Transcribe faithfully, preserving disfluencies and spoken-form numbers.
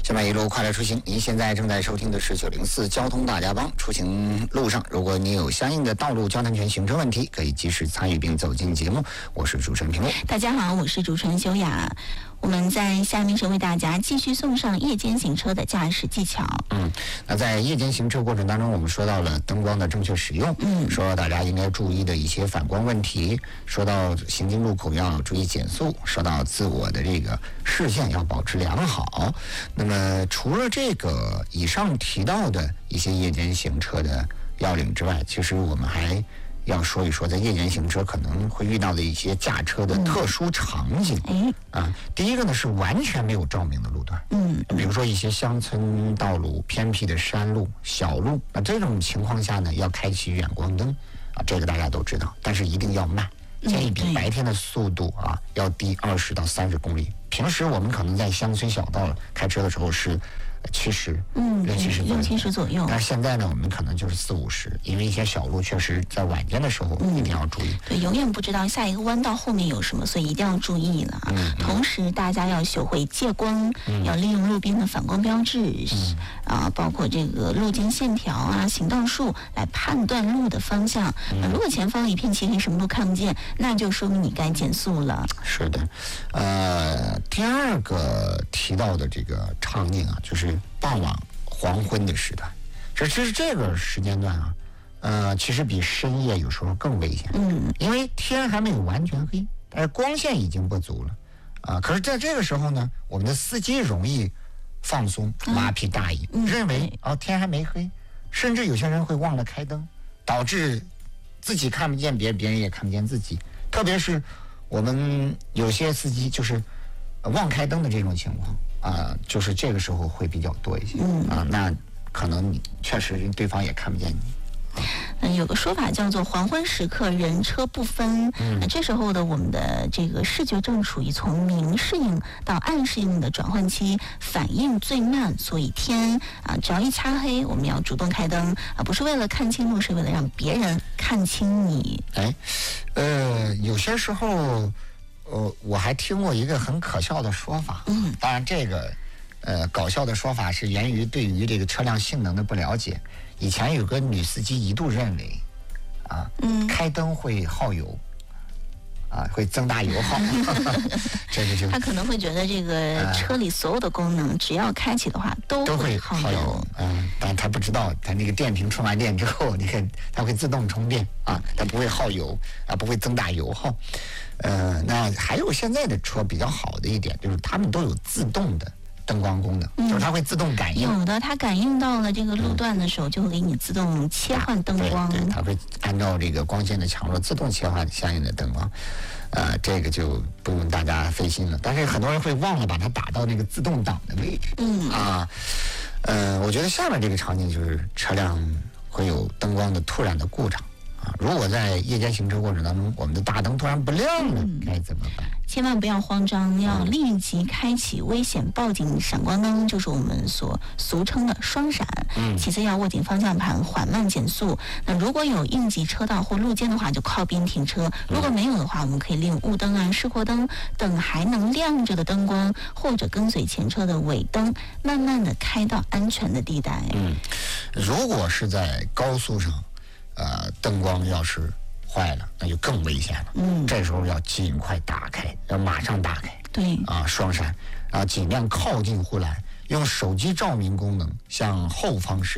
下面一路快乐出行，您现在正在收听的是九零四交通大家帮。出行路上，如果你有相应的道路交通权行车问题，可以及时参与并走进节目。我是主持人平路。 大家好，我是主持人修雅。我们在下面是为大家继续送上夜间行车的驾驶技巧。 嗯，那在夜间行车过程当中，我们说到了灯光的正确使用，嗯，说大家应该注意的一些反光问题，说到行经路口要注意减速，说到自我的这个视线要保持良好。那么除了这个以上提到的一些夜间行车的要领之外，其实我们还要说一说在夜间行车可能会遇到的一些驾车的特殊场景。嗯、啊，第一个呢是完全没有照明的路段，嗯，比如说一些乡村道路、偏僻的山路、小路，那这种情况下呢，要开启远光灯，啊，这个大家都知道，但是一定要慢，建议比白天的速度啊要低二十到三十公里。平时我们可能在乡村小道开车的时候是七十，嗯，六七十左右， 六七十左右。 但是现在呢，我们可能就是四五十，因为一些小路确实在晚间的时候一定要注意。 嗯、对，永远不知道下一个弯道后面有什么，所以一定要注意了。嗯、同时，大家要学会借光，嗯、要利用路边的反光标志，嗯、啊，包括这个路径线条啊、行道树来判断路的方向。嗯、如果前方一片漆黑，什么都看不见，那就说明你该减速了。 是的，呃，第二个提到的这个场景啊，就是傍晚黄昏的时段，这其实这个时间段啊，呃，其实比深夜有时候更危险。嗯，因为天还没有完全黑，但是光线已经不足了，啊、呃，可是在这个时候呢，我们的司机容易放松、麻痹大意，嗯、认为哦天还没黑，甚至有些人会忘了开灯，导致自己看不见别人，别人也看不见自己。特别是我们有些司机就是忘开灯的这种情况。啊、呃，就是这个时候会比较多一些，嗯啊，那可能你确实对方也看不见你。 嗯，有个说法叫做黄昏时刻人车不分，嗯，这时候的我们的这个视觉正处于从明适应到暗适应的转换期，反应最慢，所以天啊，只要一擦黑，我们要主动开灯啊，不是为了看清路，是为了让别人看清你。 哎，呃，有些时候。呃，我还听过一个很可笑的说法，嗯，当然这个，呃，搞笑的说法是源于对于这个车辆性能的不了解。以前有个女司机一度认为，啊，嗯，开灯会耗油，啊，会增大油耗，这个就他可能会觉得这个车里所有的功能，呃、只要开启的话都会耗油， 油嗯，但他不知道，他那个电瓶充完电之后，你看它会自动充电啊，它不会耗油啊，不会增大油耗。呃，那还有现在的车比较好的一点，就是他们都有自动的灯光功能，嗯、就是它会自动感应。 有的，它感应到了这个路段的时候，嗯、就会给你自动切换灯光。 对，对，它会按照这个光线的强弱自动切换相应的灯光。呃，这个就不用大家费心了。但是很多人会忘了把它打到那个自动挡的位置。嗯啊，呃，我觉得下面这个场景就是车辆会有灯光的突然的故障。如果在夜间行车过程当中，我们的大灯突然不亮了，嗯、该怎么办？ 千万不要慌张，要立即开启危险报警闪光灯，就是我们所俗称的双闪。嗯、其次要握紧方向盘，缓慢减速。那如果有应急车道或路肩的话，就靠边停车；如果没有的话，我们可以利用雾灯啊、示火灯等还能亮着的灯光，或者跟随前车的尾灯，慢慢的开到安全的地带。 嗯，如果是在高速上。呃，灯光要是坏了，那就更危险了。嗯，这时候要尽快打开，要马上打开。 对， 啊，双闪，然后尽量靠近护栏，用手机照明功能向后方使用。